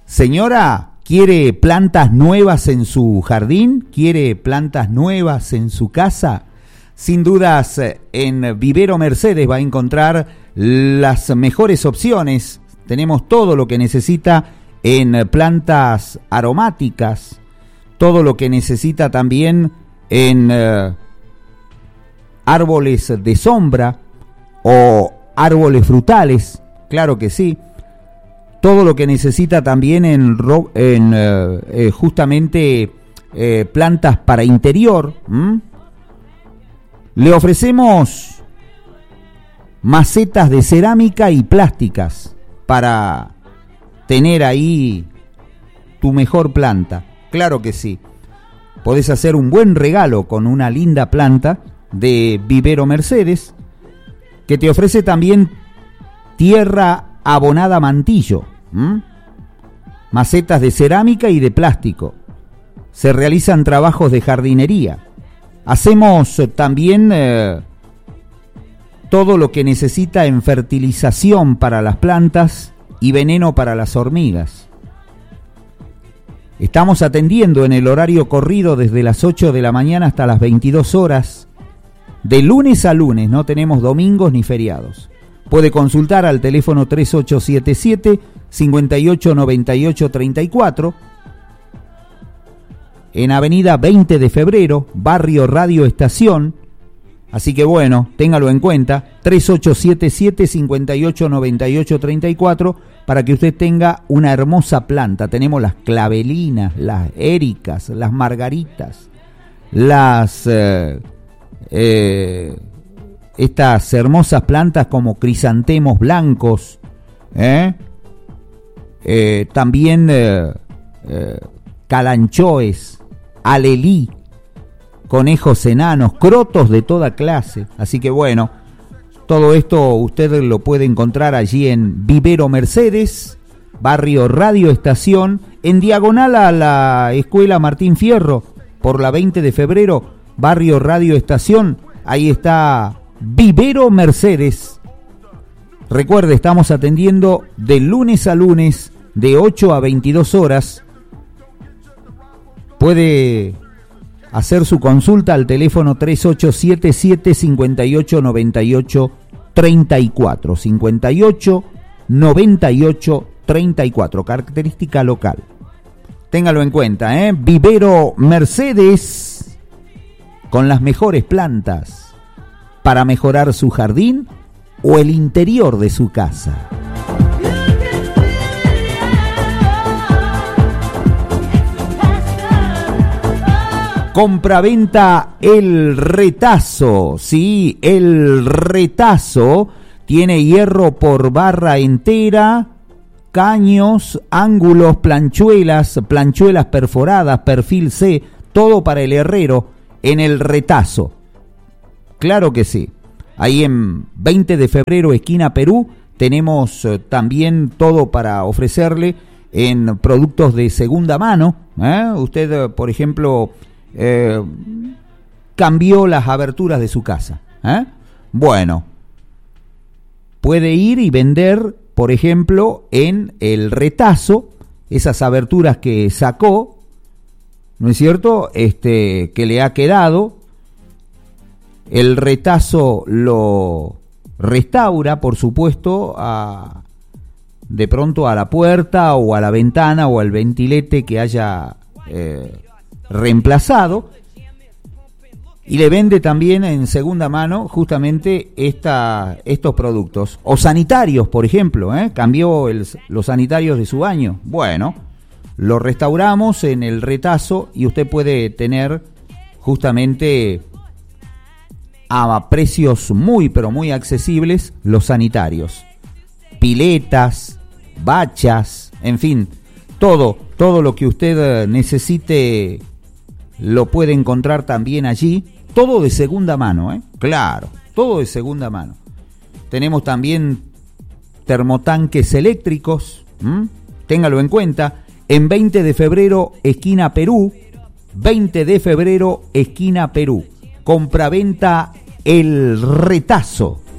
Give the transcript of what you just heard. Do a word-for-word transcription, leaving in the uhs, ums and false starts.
Señora, ¿quiere plantas nuevas en su jardín? ¿Quiere plantas nuevas en su casa? Sin dudas, en Vivero Mercedes va a encontrar las mejores opciones. Tenemos todo lo que necesita en plantas aromáticas, todo lo que necesita también en uh, árboles de sombra o árboles frutales, claro que sí. Todo lo que necesita también en, en uh, eh, justamente eh, plantas para interior. ¿Mm? Le ofrecemos macetas de cerámica y plásticas para tener ahí tu mejor planta. Claro que sí. Podés hacer un buen regalo con una linda planta de Vivero Mercedes, que te ofrece también tierra abonada Mantillo, ¿Mm? macetas de cerámica y de plástico. Se realizan trabajos de jardinería. Hacemos también eh, todo lo que necesita en fertilización para las plantas y veneno para las hormigas. Estamos atendiendo en el horario corrido desde las ocho de la mañana hasta las veintidós horas, de lunes a lunes, no tenemos domingos ni feriados. Puede consultar al teléfono tres ocho siete siete, cinco ocho nueve ocho tres cuatro, en Avenida veinte de Febrero, Barrio Radio Estación. Así que bueno, téngalo en cuenta, tres ocho siete siete, cinco ocho nueve ocho tres cuatro, para que usted tenga una hermosa planta. Tenemos las clavelinas, las éricas, las margaritas, las eh, eh, estas hermosas plantas como crisantemos blancos, ¿eh? Eh, también eh, eh, calanchoes, alelí, conejos enanos, crotos de toda clase. Así que bueno, todo esto usted lo puede encontrar allí en Vivero Mercedes, Barrio Radio Estación, en diagonal a la Escuela Martín Fierro, por la veinte de Febrero, Barrio Radio Estación. Ahí está Vivero Mercedes. Recuerde, estamos atendiendo de lunes a lunes, de ocho a veintidós horas. Puede hacer su consulta al teléfono tres ocho siete siete, cinco ocho nueve ocho tres cuatro, cinco ocho nueve ocho tres cuatro, característica local. Téngalo en cuenta, ¿eh? Vivero Mercedes, con las mejores plantas para mejorar su jardín o el interior de su casa. Compraventa El Retazo, sí, El Retazo tiene hierro por barra entera, caños, ángulos, planchuelas, planchuelas perforadas, perfil C, todo para el herrero en El Retazo. Claro que sí. Ahí en veinte de Febrero, esquina Perú, tenemos eh, también todo para ofrecerle en productos de segunda mano. ¿eh? Usted, eh, por ejemplo, eh, cambió las aberturas de su casa. ¿eh? Bueno, puede ir y vender, por ejemplo, en El Retazo, esas aberturas que sacó, ¿no es cierto?, este, que le ha quedado. El Retazo lo restaura, por supuesto, a, de pronto a la puerta o a la ventana o al ventilete que haya eh, reemplazado, y le vende también en segunda mano justamente esta, estos productos. O sanitarios, por ejemplo, ¿eh? cambió el, los sanitarios de su baño. Bueno, lo restauramos en El Retazo y usted puede tener justamente a precios muy pero muy accesibles los sanitarios, piletas, bachas, en fin, todo, todo lo que usted necesite lo puede encontrar también allí, todo de segunda mano, ¿eh? Claro, todo de segunda mano. Tenemos también termotanques eléctricos, ¿m? Téngalo en cuenta, en veinte de Febrero, esquina Perú, veinte de Febrero, esquina Perú. Compraventa El Retazo.